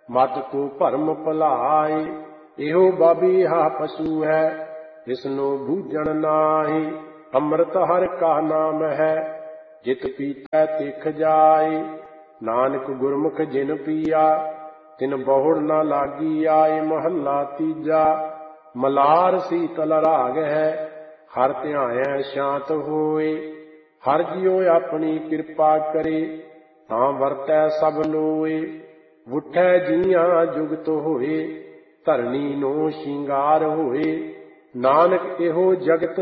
ਮਤ ਕੋ ਭਰਮ ਭੁਲਾਏ। ਇਹੋ ਬਾਬੀਹਾ ਪਸ਼ੂ ਹੈ, ਇਸਨੂੰ ਬੂਝਣ ਨਾਹੀ। ਅੰਮ੍ਰਿਤ ਹਰਿ ਕਾ ਨਾਮ ਹੈ, ਜਿਤ ਪੀਤੈ ਤਿਖ ਜਾਏ। ਨਾਨਕ ਗੁਰਮੁਖ ਜਿਨ ਪੀਆ, ਤਿਨ ਬਹੁੜ ਨਾ ਲਾਗੀ ਆਏ। ਮਹੱਲਾ ਤੀਜਾ। ਮਲਾਰ ਸੀਤਲ ਰਾਗ ਹੈ, ਹਰਿ ਧਿਆਇਐ ਸ਼ਾਂਤ ਹੋਏ। ਹਰਿ ਜਿਉ ਆਪਣੀ ਕਿਰਪਾ ਕਰੇ, ਤਾਂ ਵਰਤੈ ਸਭ ਲੋਏ। ਉਠੈ ਜੀਆਂ ਜੁਗਤ ਹੋਏ, ਧਰਣੀ ਨੂੰ ਸ਼ਿੰਗਾਰ ਹੋਏ। ਨਾਨਕ ਇਹੋ ਜਗਤ